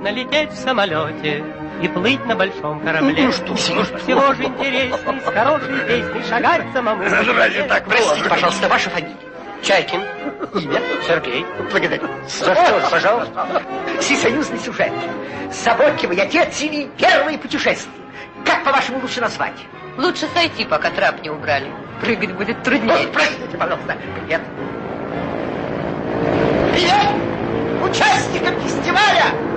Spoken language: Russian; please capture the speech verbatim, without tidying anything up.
Можно лететь в самолете и плыть на большом корабле. Ну что, всего, всего же интересней, с хорошей песней шагать самому. Разве так? Простите, пожалуйста, ваша фамилия? Чайкин. Имя? Сергей. Благодарю. За что же, пожалуйста. Всесоюзный сюжет. Заботливый отец или первые путешествия. Как, по-вашему, лучше назвать? Лучше сойти, пока трап не убрали. Прыгать будет труднее. О, простите, пожалуйста. Привет. Привет! Участникам фестиваля!